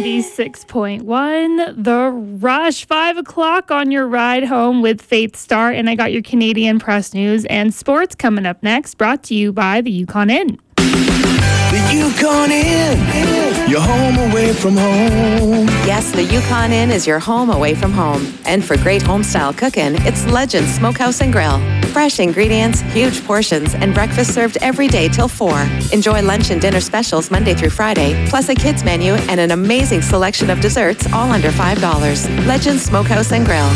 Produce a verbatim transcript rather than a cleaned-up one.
ninety-six point one, The Rush, five o'clock on your ride home with Faith Star. And I got your Canadian press news and sports coming up next, brought to you by the Yukon Inn. The Yukon Inn, your home away from home. Yes, the Yukon Inn is your home away from home. And for great home-style cooking, it's Legend Smokehouse and Grill. Fresh ingredients, huge portions, and breakfast served every day till four. Enjoy lunch and dinner specials Monday through Friday, plus a kids menu and an amazing selection of desserts, all under five dollars. Legend Smokehouse and Grill.